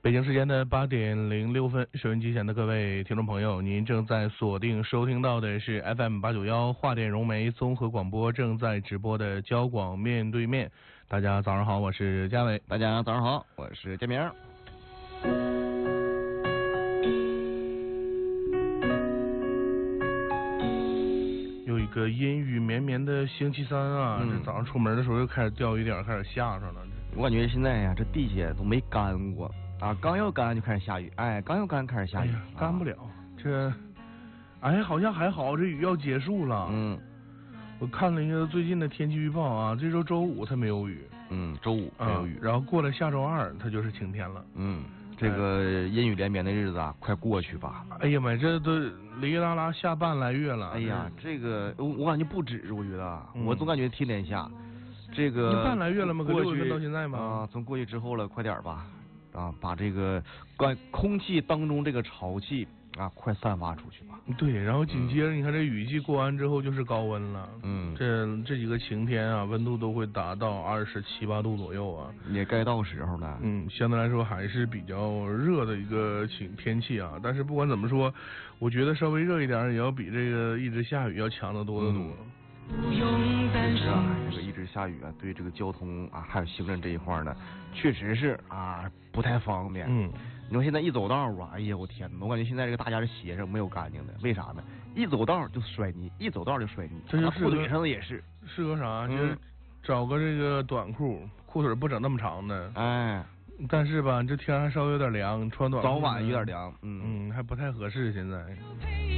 北京时间的8:06，收音机前的各位听众朋友，您正在锁定收听到的是 FM891华电融媒综合广播正在直播的交广面对面。大家早上好，我是嘉伟。 大家早上好，我是建明。 有一个阴雨绵绵的星期三啊，这早上出门的时候又开始掉雨点，开始下上了。 我感觉现在呀，这地下都没干过啊，刚要干就开始下雨，刚要干开始下雨， 干不了。这，好像还好，这雨要结束了。我看了一个最近的天气预报啊，这周周五它没有雨。 周五没有雨， 然后过了下周二，它就是晴天了。 这个阴雨连绵的日子啊，快过去吧。 哎呀妈，这都哩哩啦啦下半来月了。 哎呀，这个我感觉不止，我觉得，我总感觉天天下。这个你半来月了吗？过去到现在吗？ 啊，从过去之后了，快点吧，把这个空气当中这个潮气啊，快散发出去吧。 对，然后紧接着你看这雨季过完之后就是高温了。这几个晴天啊，温度都会达到27、8度左右啊， 也该到时候了。 相对来说还是比较热的一个天气啊。但是不管怎么说，我觉得稍微热一点也要比这个一直下雨要强得多得多。 是啊，这个一直下雨啊，对这个交通啊，还有行人这一块呢，确实是啊不太方便。你说现在一走道啊，哎呀我天哪，我感觉现在这个大家的鞋上没有干净的，为啥呢？一走道就摔泥，一走道就摔泥。 这就是裤腿上的也是。 适合啥？就是找个这个短裤，裤腿不整那么长的。但是吧，这天还稍微有点凉，穿短裤早晚有点凉。 还不太合适现在。